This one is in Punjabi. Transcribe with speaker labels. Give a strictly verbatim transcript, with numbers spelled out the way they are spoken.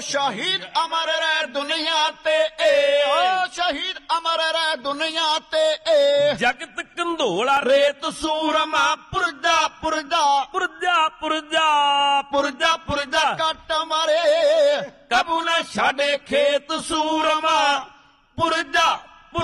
Speaker 1: ਸ਼ਹੀਦ ਅਮਰ ਰਹਿ ਦੁਨੀਆ ਤੇ ਏ ਓ ਸ਼ਹੀਦ ਅਮਰ ਰਹਿ ਦੁਨੀਆ ਤੇ ਏ
Speaker 2: ਜਗਤ ਕੰਧੋਲਾ
Speaker 1: ਰੇਤ ਸੂਰਮਾ ਪੁਰਜਾ ਪੁਰਜਾ
Speaker 2: ਪੁਰਜਾ ਪੁਰਜਾ
Speaker 1: ਪੁਰਜਾ ਪੁਰਜਾ ਕੱਟ ਮਾਰੇ ਕਬੂ ਨਾ ਛੱਡੇ ਖੇਤ ਸੂਰਮਾ ਪੁਰਜਾ